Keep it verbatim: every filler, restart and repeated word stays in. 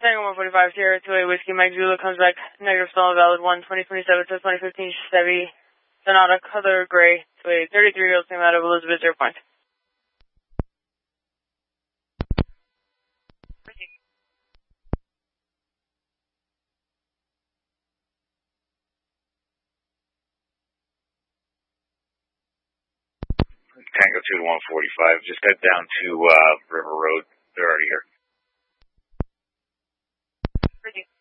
Tango one forty-five, Sierra two eight Whiskey, Mike Zulu comes back, negative stolen valid one, twenty twenty-seven to twenty fifteen Chevy Sonata, color gray, two eight, thirty-three year old came out of Elizabeth, zero point. Tango two to one forty-five, just head down to uh, River Road. They're already here. Ricky.